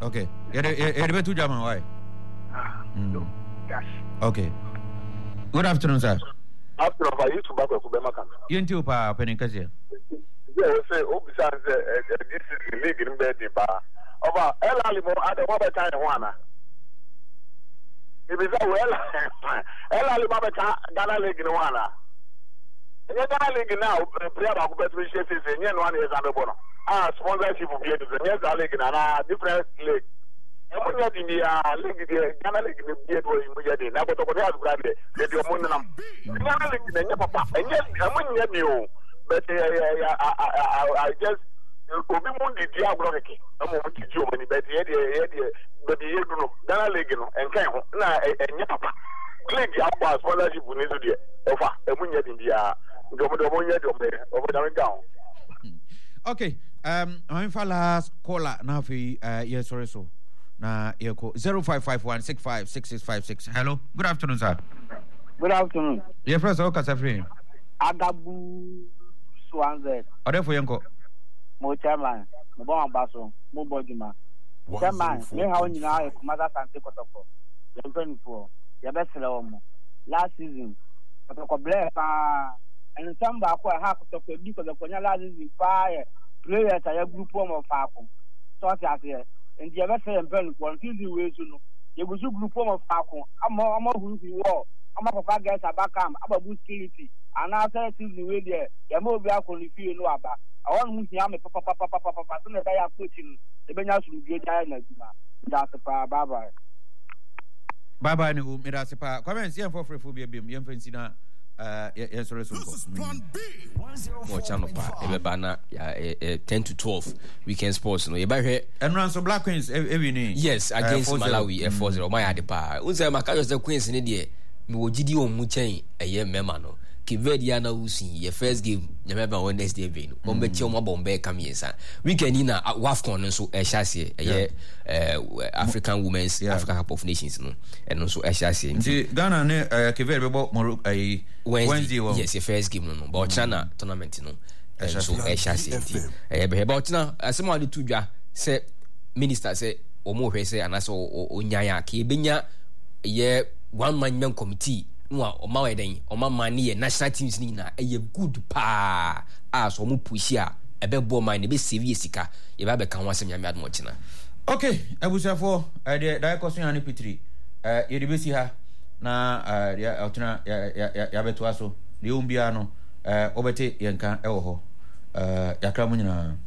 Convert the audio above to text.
Okay. You better German, why? Okay. Good afternoon, sir. Afternoon, I used to back up to Bemakan. You into pa Penikasia. Yeah, say, besides this is the league in bed, over El Alimo at the Robert Taiwana. It is a well, El Alibaba Ghana League in Wana. And Ghana League now, prayer about better shapes in Yan 1 years under Bono. Sponsorship of players, and yes, I league in a different league. And when you're in the league, the Ghana League in the Gateway, we get in. Now, but over there, get your money. Ghana League in the Papa, and yes, I'm winning you. But I just obi mu di diablo keke na mo ti ju mani but ye do Ghana League no enkan ho na enye papa league aba scholarship ni so de ofa emunya din dia ndomo nya de obo da ngan. Okay, I'm for last caller now for yes sorry so na yeko 0551656656. Hello, good afternoon, sir. Good afternoon. Your first okasa free Agabu Swanze. Ode for yanko Mo chairman, mo bon ambaso, mo bojuma. Chairman, me ha onyina e kumada sante kotoko. Ye mpenfo, ye besele omo. Last season, kotoko bless pa. And some ba ko ha kotoko bi kotoko nya last season pa players ya group omo fa ko. So ati ase. And ye besele mpenfo, season we so no. Ye go group omo fa ko. Amo hu wo. Amo papa guys abakam, ababu security. And after season we there, ye mo bi akoni fi no aba. I want to me papa so that I coaching the Benya should get that's a bye bye no me that's a come and see for free phobia bim yem fancy na yes so more channel pa e be na 10 to 12 weekend sports no e ba hwe and so Black Queens every day yes against Malawi F40 my ade pa unse maka just the Queens ne de me wo gidi on mu chen eye mema no Kivedia na usi your first game nyameba Wednesday vein bombe chioma bombe kamiensa weekend na WAFCON nso ehyasie African Women's Africa Cup of Nations no eno nso ehyasie nti Ghana ne Kivedia bebo Wednesday yes your first game no but China tournament no nso ehyasie nti be about na asema de tudwa se minister se omo hwe se anase onyaya ka ebenya ye one man committee no o den o mani national teams ni na good pa so mo pushi a ebebo man ne be serious sika ye ba be kan wasem ya me china. Okay, abusafo the question ani pitri ye de besi ha na ya otuna ya beto aso de umbia no obete yenka ewo ho yakra mu nyina